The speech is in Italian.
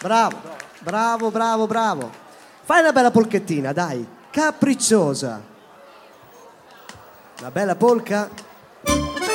Bravo, bravo, bravo, bravo. Fai una bella polchettina, dai. Capricciosa. Una bella polca.